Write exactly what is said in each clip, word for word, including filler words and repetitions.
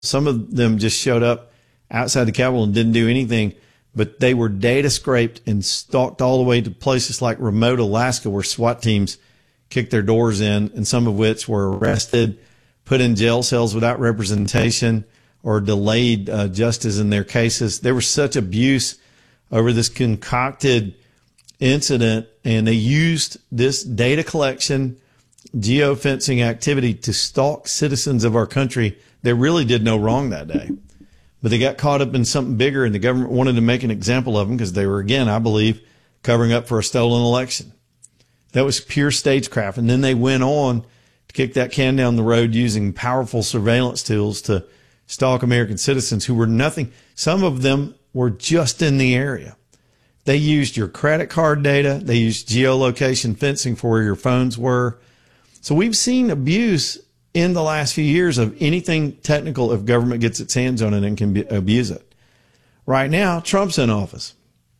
Some of them just showed up outside the Capitol and didn't do anything, but they were data scraped and stalked all the way to places like remote Alaska where SWAT teams kicked their doors in, and some of which were arrested, put in jail cells without representation, or delayed uh, justice in their cases. There was such abuse over this concocted incident, and they used this data collection, geofencing activity to stalk citizens of our country that really did no wrong that day. But they got caught up in something bigger, and the government wanted to make an example of them because they were, again, I believe, covering up for a stolen election. That was pure stagecraft. And then they went on to kick that can down the road using powerful surveillance tools to stalk American citizens who were nothing. Some of them were just in the area. They used your credit card data. They used geolocation fencing for where your phones were. So we've seen abuse in the last few years of anything technical if government gets its hands on it and can be, abuse it. Right now, Trump's in office.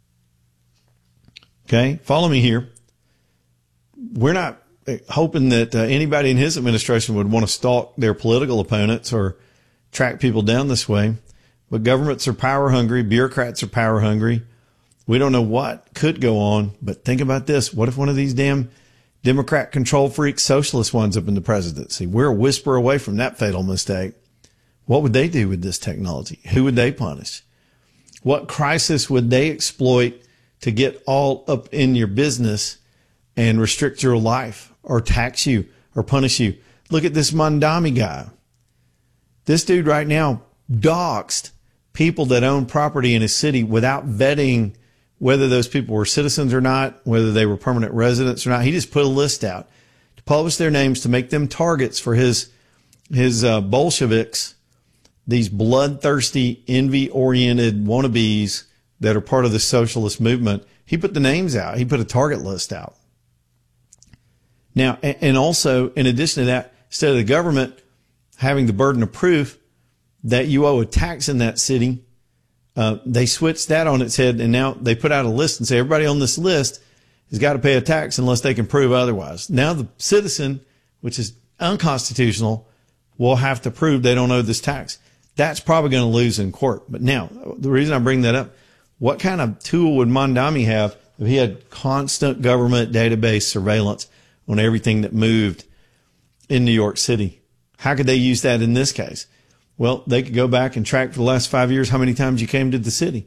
Okay, follow me here. We're not hoping that uh, anybody in his administration would want to stalk their political opponents or track people down this way. But governments are power hungry. Bureaucrats are power hungry. We don't know what could go on, but think about this. What if one of these damn Democrat control freak socialist winds up in the presidency? We're a whisper away from that fatal mistake. What would they do with this technology? Who would they punish? What crisis would they exploit to get all up in your business and restrict your life or tax you or punish you? Look at this Mondami guy. This dude right now doxed people that own property in his city without vetting whether those people were citizens or not, whether they were permanent residents or not. He just put a list out to publish their names to make them targets for his his uh, Bolsheviks, these bloodthirsty, envy-oriented wannabes that are part of the socialist movement. He put the names out. He put a target list out. Now, and also, in addition to that, instead of the government having the burden of proof that you owe a tax in that city, uh, they switched that on its head, and now they put out a list and say everybody on this list has got to pay a tax unless they can prove otherwise. Now the citizen, which is unconstitutional, will have to prove they don't owe this tax. That's probably going to lose in court. But now, the reason I bring that up, what kind of tool would Mondami have if he had constant government database surveillance on everything that moved in New York City? How could they use that in this case? Well, they could go back and track for the last five years how many times you came to the city.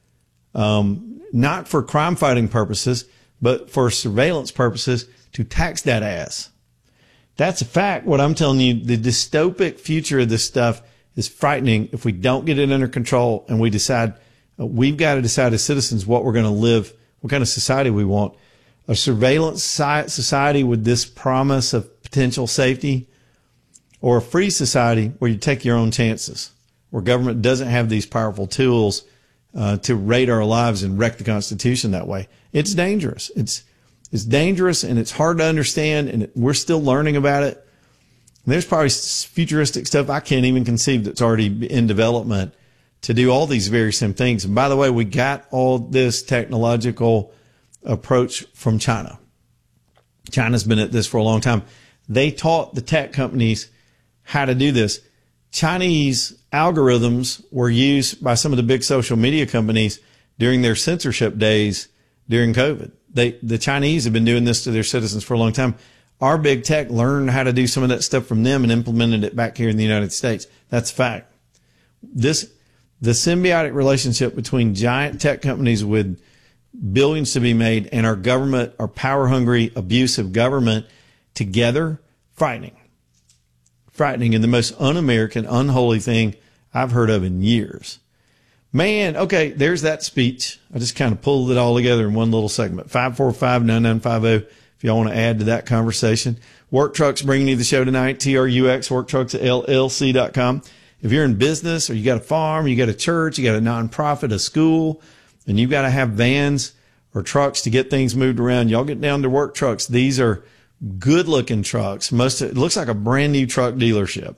Um, not for crime fighting purposes, but for surveillance purposes to tax that ass. That's a fact. What I'm telling you, the dystopic future of this stuff is frightening if we don't get it under control and we decide uh, we've got to decide as citizens what we're going to live, what kind of society we want. A surveillance society with this promise of potential safety, or a free society where you take your own chances, where government doesn't have these powerful tools uh, to raid our lives and wreck the Constitution that way. It's dangerous. It's it's dangerous, and it's hard to understand, and it, we're still learning about it. And there's probably futuristic stuff I can't even conceive that's already in development to do all these very same things. And by the way, we got all this technological approach from China. China's been at this for a long time. They taught the tech companies how to do this. Chinese algorithms were used by some of the big social media companies during their censorship days during COVID. They, the Chinese have been doing this to their citizens for a long time. Our big tech learned how to do some of that stuff from them and implemented it back here in the United States. That's a fact. This, the symbiotic relationship between giant tech companies with billions to be made and our government, our power hungry, abusive government together, frightening. Frightening and the most un-American, unholy thing I've heard of in years. Man, okay, there's that speech. I just kind of pulled it all together in one little segment. five four five, nine nine five zero if y'all want to add to that conversation. Work Trucks bringing you the show tonight, T R U X, work trucks L L C dot com. If you're in business or you got a farm, you got a church, you got a nonprofit, a school, and you've got to have vans or trucks to get things moved around, y'all get down to Work Trucks. These are good looking trucks. Most of, it looks like a brand new truck dealership.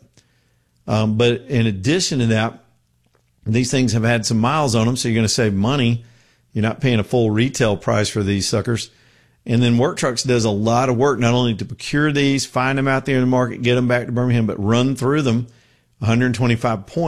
Um, but in addition to that, these things have had some miles on them, so you're going to save money. You're not paying a full retail price for these suckers. And then Work Trucks does a lot of work, not only to procure these, find them out there in the market, get them back to Birmingham, but run through them one hundred twenty-five points.